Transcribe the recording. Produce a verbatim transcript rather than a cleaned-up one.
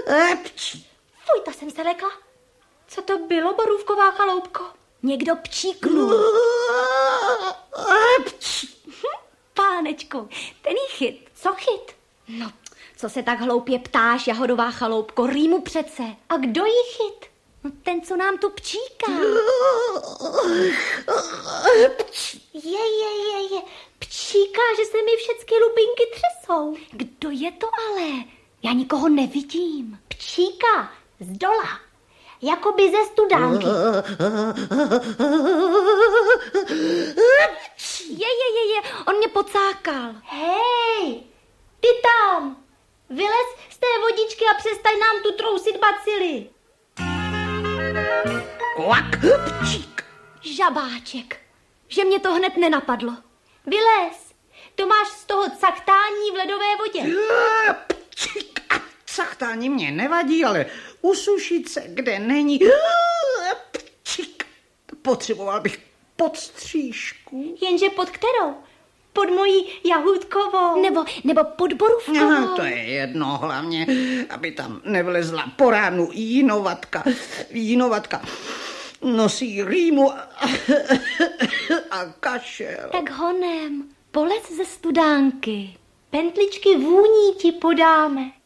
Fuj, to jsem se lekla. Co to bylo, borůvková chaloupko? Někdo pčíknul. Pánečku, ten jí chyt. Co chyt? No, co se tak hloupě ptáš, jahodová chaloupko, rýmu přece. A kdo jí chyt? No ten, co nám tu pčíká. Je, je, je, je. Pčíká, že se mi všechny lupinky třesou. Kdo je to ale? Já nikoho nevidím. Pčíká, z dola. Jakoby ze studánky. Je, je, je, je. On mě pocákal. Hej, ty tam. Vylez z té vodičky a přestaň nám tu trousit bacily. Kvak, pčík. Žabáček, že mě to hned nenapadlo. Vylez, to máš z toho cachtání v ledové vodě. Pčík, a cachtání mě nevadí, ale usušit se, kde není. Pčík, potřeboval bych podstřížku. Jenže pod kterou? Pod mojí jahůdkovou. Nebo, nebo pod borůvkovou. Aha, to je jedno, hlavně, aby tam nevlezla po ránu jinovatka. Jinovatka nosí rýmu a, a kašel. Tak honem, polez ze studánky. Pentličky vůní ti podáme.